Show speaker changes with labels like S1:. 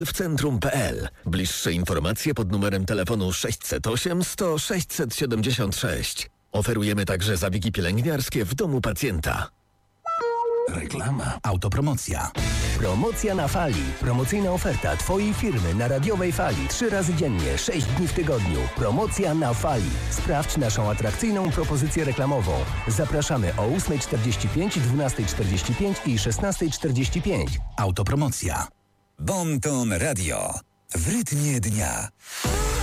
S1: w centrum.pl. Bliższe informacje pod numerem telefonu 608 100 676. Oferujemy także zabiegi pielęgniarskie w domu pacjenta.
S2: Reklama. Autopromocja.
S3: Promocja na fali. Promocyjna oferta Twojej firmy na radiowej fali. 3 razy dziennie, 6 dni w tygodniu. Promocja na fali. Sprawdź naszą atrakcyjną propozycję reklamową. Zapraszamy o 8:45, 12:45 i 16:45.
S2: Autopromocja. Bon Ton Radio. W rytmie dnia.